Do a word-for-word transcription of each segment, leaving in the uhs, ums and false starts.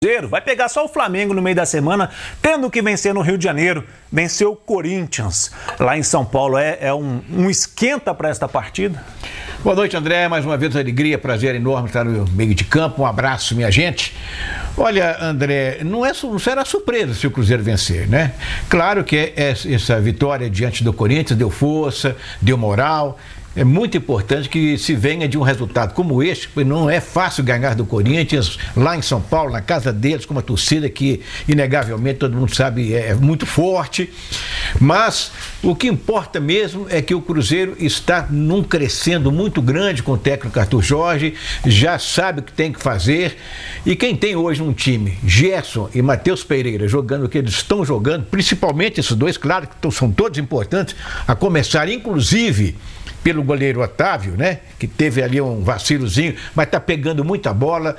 Cruzeiro vai pegar só o Flamengo no meio da semana, tendo que vencer no Rio de Janeiro, venceu o Corinthians lá em São Paulo. É, é um, um esquenta para esta partida? Boa noite, André. Mais uma vez, alegria, prazer enorme estar no meio de campo. Um abraço, minha gente. Olha, André, não, é, não será surpresa se o Cruzeiro vencer, né? Claro que é, é, essa vitória diante do Corinthians deu força, deu moral. É muito importante que se venha de um resultado como este, porque não é fácil ganhar do Corinthians lá em São Paulo, na casa deles, com uma torcida que, inegavelmente, todo mundo sabe, é muito forte. Mas o que importa mesmo é que o Cruzeiro está num crescendo muito grande com o técnico Arthur Jorge, já sabe o que tem que fazer. E quem tem hoje um time, Gerson e Matheus Pereira, jogando o que eles estão jogando, principalmente esses dois, claro que são todos importantes, a começar, inclusive, pelo goleiro Otávio, né? Que teve ali um vacilozinho, mas está pegando muita bola.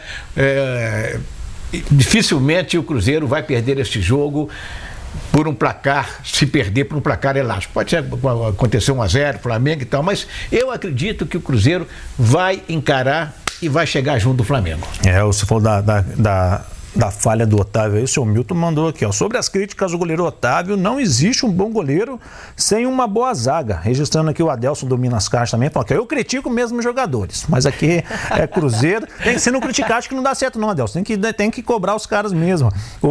É, dificilmente o Cruzeiro vai perder este jogo por um placar, se perder por um placar elástico. Pode ser, acontecer um a zero, Flamengo e tal, mas eu acredito que o Cruzeiro vai encarar e vai chegar junto do Flamengo. É, você falou da... da, da... da falha do Otávio aí, o seu Milton mandou aqui, ó. Sobre as críticas do goleiro Otávio, não existe um bom goleiro sem uma boa zaga. Registrando aqui o Adelson do Minas Caixa também, falou que eu critico mesmo os jogadores, mas aqui é Cruzeiro. Tem, se não criticar, acho que não dá certo não, Adelson. Tem que, tem que cobrar os caras mesmo.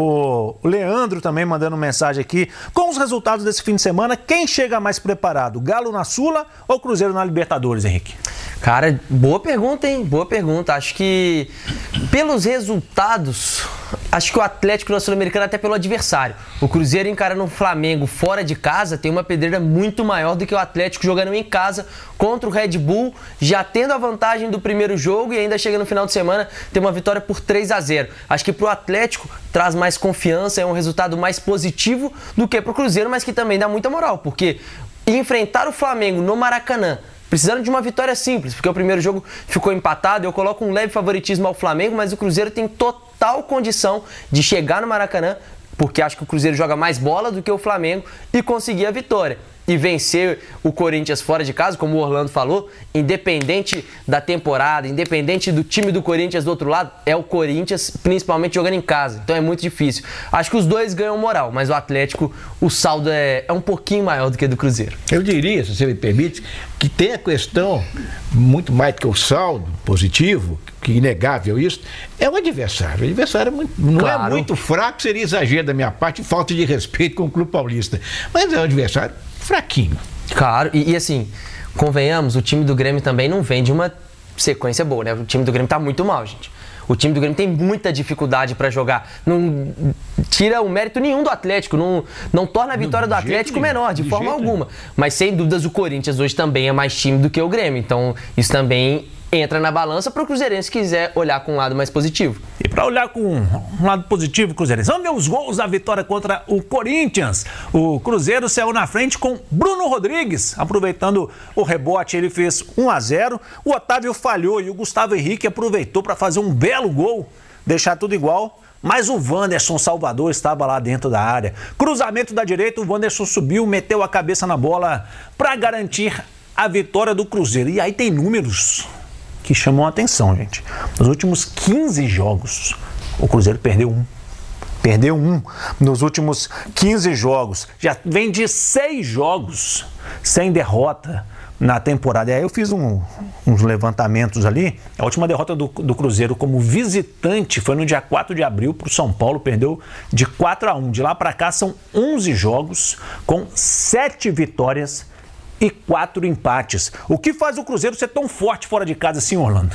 O, o Leandro também mandando mensagem aqui. Com os resultados desse fim de semana, quem chega mais preparado? Galo na Sula ou Cruzeiro na Libertadores, Henrique? Cara, boa pergunta, hein? Boa pergunta. Acho que pelos resultados, acho que o Atlético na Sul-Americana até pelo adversário. O Cruzeiro encarando o Flamengo fora de casa tem uma pedreira muito maior do que o Atlético jogando em casa contra o Red Bull, já tendo a vantagem do primeiro jogo e ainda chega no final de semana ter uma vitória por três a zero. Acho que pro Atlético traz mais confiança, é um resultado mais positivo do que pro Cruzeiro, mas que também dá muita moral, porque enfrentar o Flamengo no Maracanã precisando de uma vitória simples, porque o primeiro jogo ficou empatado, eu coloco um leve favoritismo ao Flamengo, mas o Cruzeiro tem total condição de chegar no Maracanã, porque acho que o Cruzeiro joga mais bola do que o Flamengo, e conseguir a vitória. E vencer o Corinthians fora de casa, como o Orlando falou, independente da temporada, independente do time do Corinthians do outro lado, é o Corinthians principalmente jogando em casa, então é muito difícil. Acho que os dois ganham moral, mas o Atlético, o saldo é, é um pouquinho maior do que o do Cruzeiro. Eu diria, se você me permite, que tem a questão, muito mais do que o saldo positivo, que inegável isso, é o adversário. O adversário é muito, não claro. é muito fraco, seria exagero da minha parte, falta de respeito com o Clube Paulista, mas é um adversário fraquinho. Claro, e, e assim, convenhamos, o time do Grêmio também não vem de uma sequência boa, né? O time do Grêmio tá muito mal, gente. O time do Grêmio tem muita dificuldade para jogar. Não tira o mérito nenhum do Atlético, não, não torna a vitória do Atlético menor, de forma alguma. Mas sem dúvidas o Corinthians hoje também é mais time do que o Grêmio. Então isso também entra na balança para o Cruzeirense quiser olhar com um lado mais positivo. E para olhar com um lado positivo, Cruzeirense, vamos ver os gols da vitória contra o Corinthians. O Cruzeiro saiu na frente com Bruno Rodrigues, aproveitando o rebote, ele fez um a zero. O Otávio falhou e o Gustavo Henrique aproveitou para fazer um belo gol, deixar tudo igual. Mas o Wanderson Salvador estava lá dentro da área. Cruzamento da direita, o Wanderson subiu, meteu a cabeça na bola para garantir a vitória do Cruzeiro. E aí tem números que chamam a atenção, gente. Nos últimos quinze jogos, o Cruzeiro perdeu um. Perdeu um nos últimos quinze jogos. Já vem de seis jogos sem derrota na temporada. E aí eu fiz um, uns levantamentos ali. A última derrota do, do Cruzeiro como visitante foi no dia quatro de abril para o São Paulo. Perdeu de quatro a um. De lá para cá são onze jogos com sete vitórias e quatro empates. O que faz o Cruzeiro ser tão forte fora de casa assim, Orlando?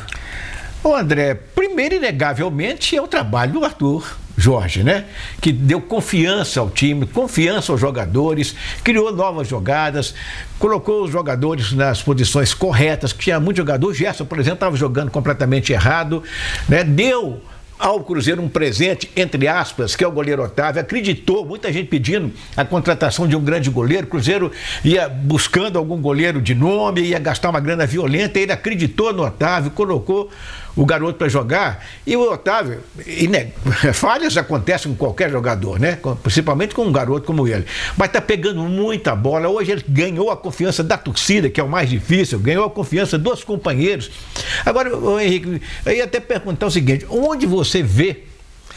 Ô André, primeiro, inegavelmente, é o trabalho do Arthur Jorge, né? Que deu confiança ao time, confiança aos jogadores, criou novas jogadas, colocou os jogadores nas posições corretas, que tinha muito jogador. O Gerson, por exemplo, estava jogando completamente errado, né? Deu ao Cruzeiro um presente, entre aspas, que é o goleiro Otávio. Acreditou, muita gente pedindo a contratação de um grande goleiro. O Cruzeiro ia buscando algum goleiro de nome, ia gastar uma grana violenta. Ele acreditou no Otávio, colocou o garoto para jogar. E o Otávio, e, né, falhas acontecem com qualquer jogador, né? Principalmente com um garoto como ele. Mas está pegando muita bola. Hoje ele ganhou a confiança da torcida, que é o mais difícil, ganhou a confiança dos companheiros. Agora, Henrique, eu ia até perguntar o seguinte: onde você vê